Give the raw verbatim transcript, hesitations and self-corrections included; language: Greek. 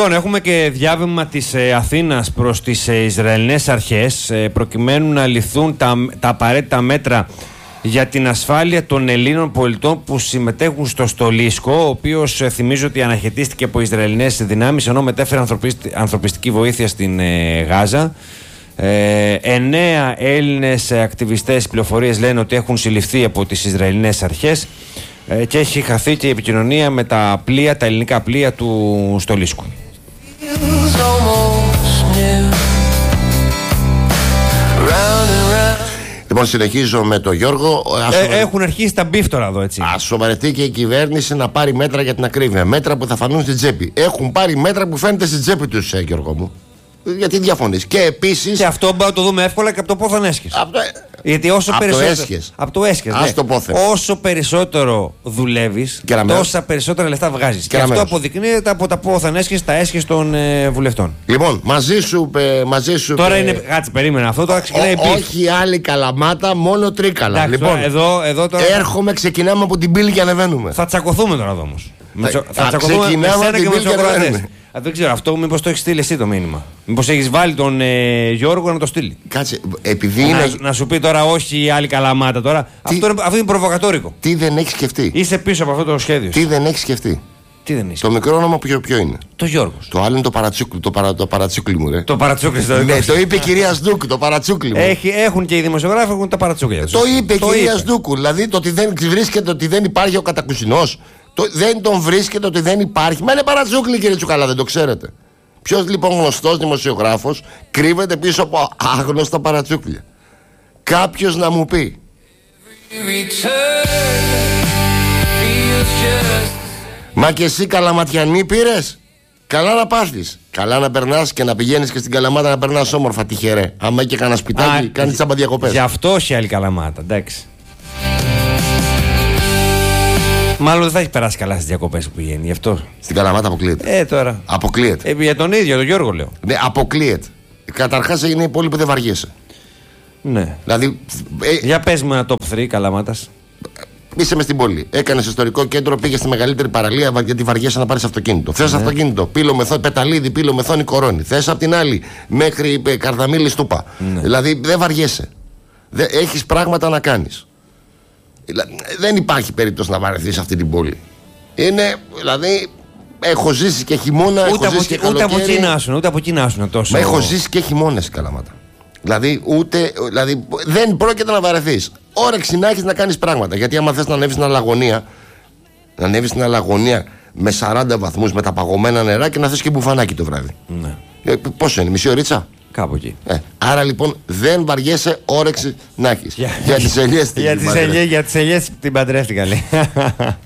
Λοιπόν, έχουμε και διάβημα της ε, Αθήνας προς τις ε, Ισραηλινές αρχές ε, προκειμένου να ληφθούν τα, τα απαραίτητα μέτρα για την ασφάλεια των Ελλήνων πολιτών που συμμετέχουν στο Στολίσκο, ο οποίος ε, θυμίζω ότι αναχαιτίστηκε από Ισραηλινές δυνάμεις ενώ μετέφερε ανθρωπιστική βοήθεια στην ε, Γάζα. Ε, εννέα Έλληνες ακτιβιστές, πληροφορίες λένε ότι έχουν συλληφθεί από τις Ισραηλινές αρχές ε, και έχει χαθεί και η επικοινωνία με τα πλοία, τα ελληνικά πλοία του Στολίσκου. Λοιπόν, συνεχίζω με τον Γιώργο. Ε, έχουν αρχίσει τα μπιφ τώρα εδώ, έτσι. Α σοβαρευτεί και η κυβέρνηση να πάρει μέτρα για την ακρίβεια. Μέτρα που θα φανούν στην τσέπη. Έχουν πάρει μέτρα που φαίνεται στην τσέπη του, ε, Γιώργο μου. Γιατί διαφωνείς. Και επίσης. Και αυτό μπορούμε να το δούμε εύκολα και από το πόθεν έσχες. Από το, Γιατί όσο από περισσότερο. Το έσχες. Από το έσχες. Ας ναι. το πόθεν. Όσο περισσότερο δουλεύεις, τόσα περισσότερα λεφτά βγάζεις. Και, και αυτό αποδεικνύεται από τα πόθεν έσχες, τα έσχες των ε, βουλευτών. Λοιπόν, μαζί σου. Πε, μαζί σου τώρα πε... είναι. Κάτσε, περίμενα αυτό. Τώρα ξεκινάει. Ό, όχι άλλη Καλαμάτα, μόνο Τρίκαλα. Εντάξει, λοιπόν, τώρα, εδώ, εδώ τώρα... έρχομαι, ξεκινάμε από την πύλη και ανεβαίνουμε. Θα τσακωθούμε τώρα όμως. Θα, θα, θα, θα τσακωθούμε με σένα και με τους ακροατές. Α, δεν ξέρω, αυτό μήπως το έχει στείλει εσύ το μήνυμα. Μήπως έχεις βάλει τον ε, Γιώργο να το στείλει. Κάτσε, επειδή να, είναι... να σου πει τώρα όχι η άλλη Καλαμάτα τώρα. Αυτό είναι, αυτό είναι προβοκατόρικο. Τι δεν έχει σκεφτεί. Είσαι πίσω από αυτό το σχέδιο. Τι δεν έχει σκεφτεί. Τι δεν είσαι. Το μικρό όνομα ποιο, ποιο είναι. Το Γιώργος. Το άλλο είναι το παρατσούκλι, το, παρα, το παρατσούκλι μου, ρε. Το παρατσούκλι, το ναι, το είπε η κυρία Σντούκ, το παρατσούκλι μου. Έχει, έχουν και οι δημοσιογράφοι, έχουν τα παρατσούκλια. Το είπε η κυρία Σντούκ. Δηλαδή το ότι δεν βρίσκεται, ότι δεν υπάρχει ο κατακουσινός. Το, δεν τον βρίσκεται ότι δεν υπάρχει. Μα είναι παρατσούκλι, κύριε Τσουκαλά, δεν το ξέρετε. Ποιος λοιπόν γνωστός δημοσιογράφος κρύβεται πίσω από άγνωστα παρατσούκλια. Κάποιος να μου πει. Μα και εσύ Καλαματιανή πήρες. Καλά να πάθεις. Καλά να περνάς και να πηγαίνεις και στην Καλαμάτα να περνάς όμορφα, τυχερέ. Άμα και κανένα σπιτάκι, κάνεις τσαμπαδιακοπές. Γι' αυτό όχι άλλη Καλαμάτα, εντάξει. Μάλλον δεν θα έχει περάσει καλά στις διακοπές που πηγαίνει, γι' αυτό. Στην Καλαμάτα αποκλείεται. Ε, τώρα. Αποκλείεται. Ε, για τον ίδιο, τον Γιώργο λέω. Ναι, αποκλείεται. Καταρχάς είναι η πόλη που δεν βαριέσαι. Ναι. Δηλαδή. Ε, για πες μου ένα top τρία Καλαμάτας. Είσαι μες στην πόλη. Έκανες ιστορικό κέντρο, πήγες στη μεγαλύτερη παραλία γιατί βαριέσαι να πάρεις αυτοκίνητο. Θες ναι. αυτοκίνητο, πύλο μεθόν, Πεταλίδη, πύλο μεθόν, Κορώνη. Θες απ' την άλλη μέχρι Καρδαμίλη Στούπα. Ναι. Δηλαδή δεν βαριέσαι. Δεν, έχεις πράγματα να κάνεις. Δεν υπάρχει περίπτωση να βαρεθείς αυτή την πόλη. Είναι, δηλαδή, έχω ζήσει και χειμώνα, ούτε έχω ζήσει και καλοκαίρι. Ούτε από εκεί να σου, ούτε από εκεί να σου τόσο. Μα έχω ζήσει και χειμώνες Καλαμάτα. Δηλαδή, ούτε, δηλαδή, δεν πρόκειται να βαρεθείς. Όρεξη να έχεις να κάνεις πράγματα. Γιατί άμα θες να ανέβεις στην Αλαγωνία, να ανέβεις στην Αλαγωνία με σαράντα βαθμούς με τα παγωμένα νερά και να θες και μπουφανάκι το βράδυ. Ναι. Ε, πόσο είναι, μισή ωρίτσα? Κάπου εκεί. Ε, άρα λοιπόν δεν βαριέσαι, όρεξη να έχεις. Για, για τις ελιές την για τις ελιές την παντρεύτηκα, λέει.